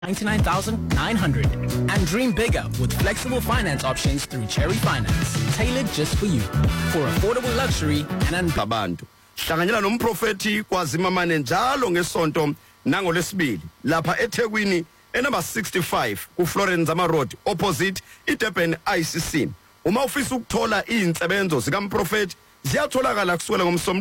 99,900 and dream bigger with flexible finance options through Cherry Finance, tailored just for you. For affordable luxury and abantu. Hlanganyela nomprofeti kwaZimamane njalo ngesonto nangolesibili lapha eThekwini enumber 65 ku Florence Road opposite iDurban ICC. Uma ufisa ukuthola izinsebenzo zikaMprofeti ziyatholakala kusukela ngomsombuluko